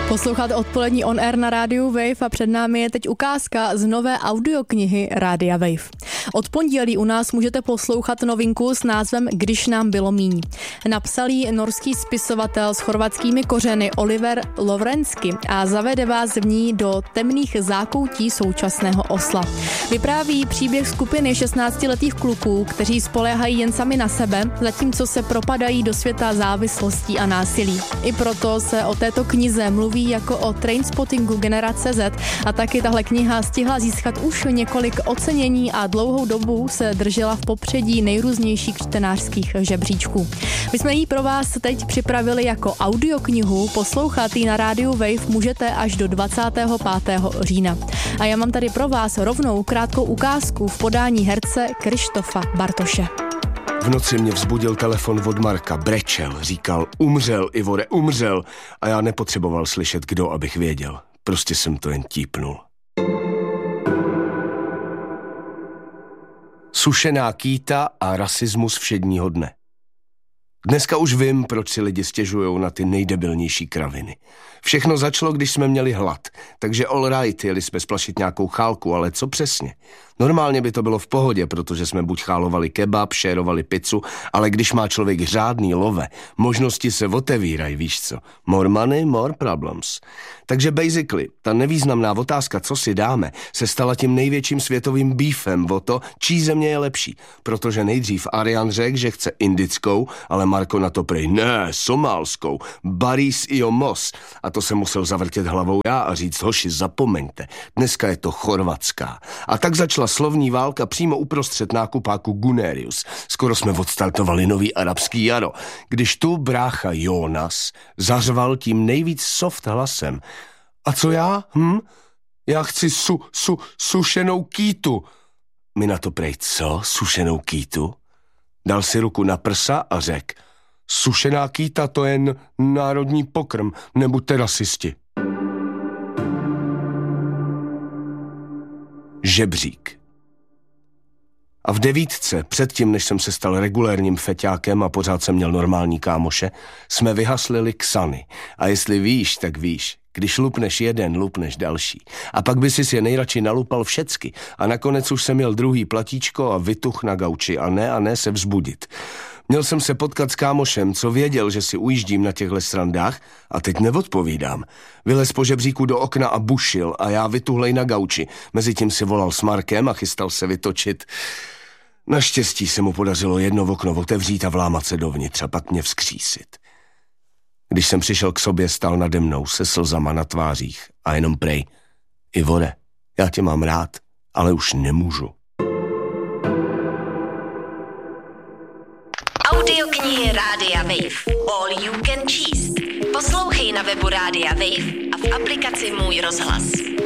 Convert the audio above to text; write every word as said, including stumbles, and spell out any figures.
Posloucháte odpolední On Air na rádiu Wave a před námi je teď ukázka z nové audioknihy Rádia Wave. Od pondělí u nás můžete poslouchat novinku s názvem Když nám bylo míň. Napsal ji norský spisovatel s chorvatskými kořeny Oliver Lovrenský a zavede vás v ní do temných zákoutí současného Osla. Vypráví příběh skupiny šestnáctiletých kluků, kteří spoléhají jen sami na sebe, zatímco se propadají do světa závislostí a násilí. I proto se o této knize mluví jako o Trainspottingu generace Z a taky tahle kniha stihla získat už několik ocenění a dlouhou dobu se držela v popředí nejrůznějších čtenářských žebříčků. My jsme ji pro vás teď připravili jako audioknihu, poslouchat ji na rádiu Wave můžete až do dvacátého pátého října. A já mám tady pro vás rovnou krátkou ukázku v podání herce Krištofa Bartoše. V noci mě vzbudil telefon od Marka, brečel, říkal, umřel, Ivore, umřel. A já nepotřeboval slyšet, kdo, abych věděl. Prostě jsem to jen típnul. Sušená kýta a rasismus všedního dne. Dneska už vím, proč si lidi stěžujou na ty nejdebilnější kraviny. Všechno začalo, když jsme měli hlad, takže all right, jeli jsme splašit nějakou chálku, ale co přesně? Normálně by to bylo v pohodě, protože jsme buď chálovali kebab, šérovali pizzu, ale když má člověk řádný love, možnosti se otevírají, víš co? More money, more problems. Takže basically, ta nevýznamná otázka, co si dáme, se stala tím největším světovým beefem o to, čí země je lepší. Protože nejdřív Arian řekl, že chce indickou, ale Marko na to prej, ne, somálskou, Baris i Mos. A to jsem musel zavrtět hlavou já a říct, hoši, zapomeňte, dneska je to chorvatská. A tak začala slovní válka přímo uprostřed nákupáku Gunerius. Skoro jsme odstartovali nový arabský jaro, když tu brácha Jonas zařval tím nejvíc soft hlasem. A co já? Hm? Já chci su, su, sušenou kýtu. Mi na to prej, co? Sušenou kýtu? Dal si ruku na prsa a řekl, sušená kýta to je n- národní pokrm, nebuďte rasisti. Žebřík. A v devítce, předtím, než jsem se stal regulérním feťákem a pořád jsem měl normální kámoše, jsme vyhaslili Xany. A jestli víš, tak víš. Když lupneš jeden, lupneš další. A pak by si je nejradši nalupal všecky. A nakonec už jsem měl druhý platíčko a vytuch na gauči a ne a ne se vzbudit. Měl jsem se potkat s kámošem, co věděl, že si ujíždím na těchto srandách a teď neodpovídám. Vylez po žebříku do okna a bušil a já vytuhlej na gauči. Mezitím si volal s Markem a chystal se vytočit. Naštěstí se mu podařilo jedno okno otevřít a vlámat se dovnitř a pak mě vzkřísit. Když jsem přišel k sobě, stál nade mnou se slzama na tvářích a jenom prej, Ivore, já tě mám rád, ale už nemůžu. Audioknihy Rádia Wave. All you can číst. Poslouchej na webu Rádia Wave a v aplikaci Můj rozhlas.